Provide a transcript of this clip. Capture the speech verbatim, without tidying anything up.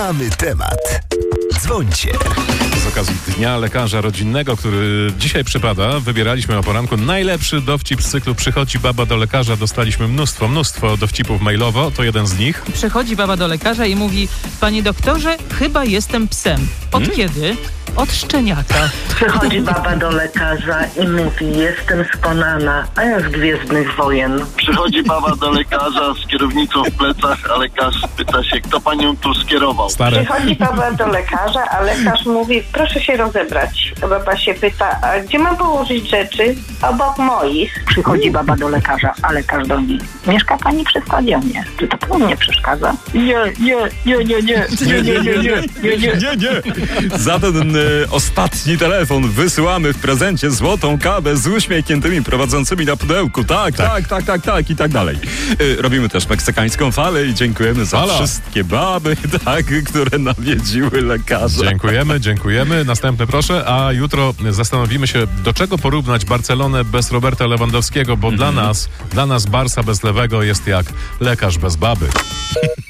Mamy temat. Dzwońcie. Z okazji Dnia Lekarza Rodzinnego, który dzisiaj przypada, wybieraliśmy o poranku najlepszy dowcip z cyklu Przychodzi baba do lekarza. Dostaliśmy mnóstwo, mnóstwo dowcipów mailowo. To jeden z nich. Przychodzi baba do lekarza i mówi: panie doktorze, chyba jestem psem. Od hmm? kiedy? Od szczeniaka. Przychodzi baba do lekarza i mówi: jestem z Konana, a ja z Gwiezdnych Wojen. Przychodzi baba do lekarza z kierownicą w plecach, a lekarz pyta się, kto panią tu skierował. Stare. Przychodzi baba do lekarza, a lekarz mówi: proszę się rozebrać. Baba się pyta: a gdzie mam położyć rzeczy? Obok moich. Przychodzi baba do lekarza, a lekarz do niej: mieszka pani przy stadionie. Czy to panu nie przeszkadza? Nie, nie, nie, nie, nie, nie, nie, nie, nie, nie, Nie, nie. Za ten y, ostatni telefon wysyłamy w prezencie złotą kawę z uśmiechniętymi prowadzącymi na pudełku. Tak, tak, tak, tak, tak, tak i tak dalej. Y, robimy też meksykańską falę i dziękujemy za Halo. wszystkie baby, tak, które nawiedziły lekarza. Dziękujemy, dziękujemy. Następny proszę. A jutro zastanowimy się, do czego porównać Barcelonę bez Roberta Lewandowskiego, bo mm-hmm. dla nas, dla nas Barsa bez Lewego jest jak lekarz bez baby.